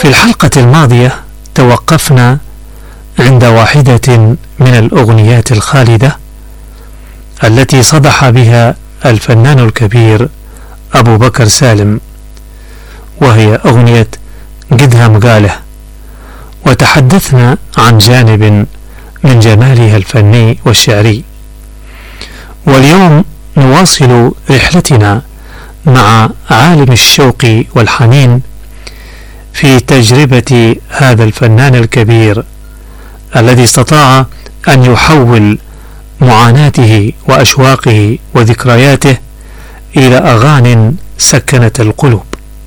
الحلقة الماضية توقفنا عند واحدة من الأغنيات الخالدة التي صدح بها الفنان الكبير أبو بكر سالم، وهي أغنية قدها مقاله، وتحدثنا عن جانب من جمالها الفني والشعري. واليوم نواصل رحلتنا مع عالم الشوق والحنين في تجربة هذا الفنان الكبير الذي استطاع أن يحول معاناته وأشواقه وذكرياته إلى أغانٍ سكنت القلوب.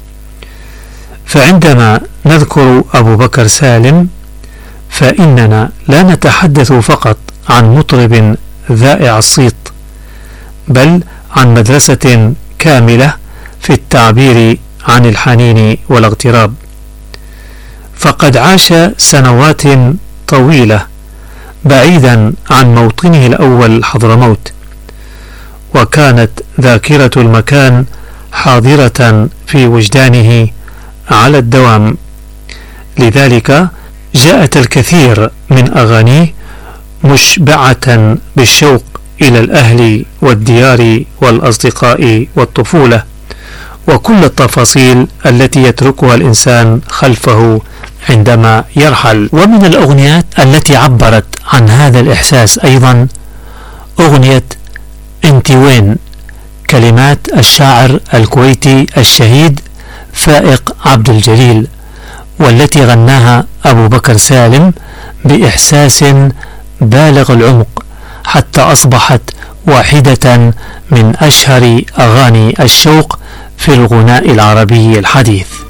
فعندما نذكر أبو بكر سالم فإننا لا نتحدث فقط عن مطرب ذائع الصيت، بل عن مدرسة كاملة في التعبير عن الحنين والاغتراب. فقد عاش سنوات طويلة بعيدا عن موطنه الأول حضرموت، وكانت ذاكرة المكان حاضرة في وجدانه على الدوام، لذلك جاءت الكثير من أغانيه مشبعة بالشوق إلى الأهل والديار والأصدقاء والطفولة وكل التفاصيل التي يتركها الإنسان خلفه عندما يرحل. ومن الأغنيات التي عبرت عن هذا الإحساس أيضا أغنية انت وين، كلمات الشاعر الكويتي الشهيد فائق عبد الجليل، والتي غناها أبو بكر سالم بإحساس بالغ العمق حتى أصبحت واحدة من أشهر أغاني الشوق في الغناء العربي الحديث.